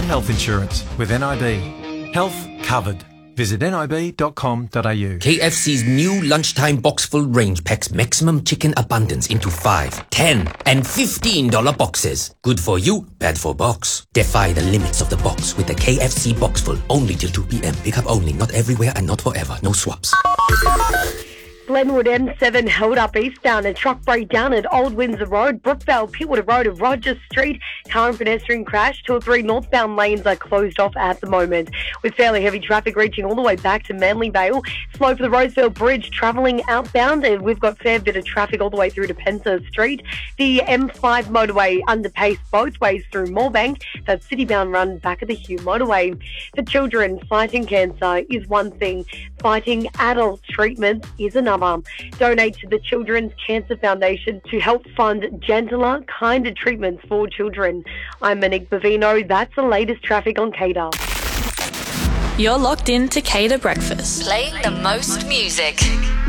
health insurance with NIB. Health covered. Visit nib.com.au. KFC's new lunchtime box full range packs maximum chicken abundance into 5, 10 and $15 boxes. Good for you, bad for box. Defy the limits of the box with the KFC box full. Only till 2 p.m. Pick up only, not everywhere and not forever. No swaps. Glenwood M7 held up eastbound. A truck breakdown at Old Windsor Road, Brookvale, Pittwater Road and Rogers Street. Car and pedestrian crash. 2 or 3 northbound lanes are closed off at the moment, with fairly heavy traffic reaching all the way back to Manly Vale. Slow for the Roseville Bridge travelling outbound, and we've got a fair bit of traffic all the way through to Pencer Street. The M5 motorway underpace both ways through Moorebank. That citybound run back at the Hugh motorway. For children, fighting cancer is one thing. Fighting adult treatment is another. Donate to the Children's Cancer Foundation to help fund gentler, kinder treatments for children. I'm Monique Bavino. That's the latest traffic on Cater. You're locked in to Cater Breakfast. Playing the most music.